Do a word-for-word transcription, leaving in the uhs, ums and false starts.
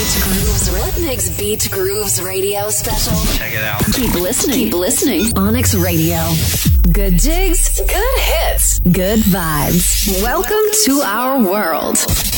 Beat Grooves, Rhythmix Beat Grooves radio special. Check it out. Keep listening. Keep listening. Onyx Radio. Good jigs, good hits, good vibes. Welcome to our world.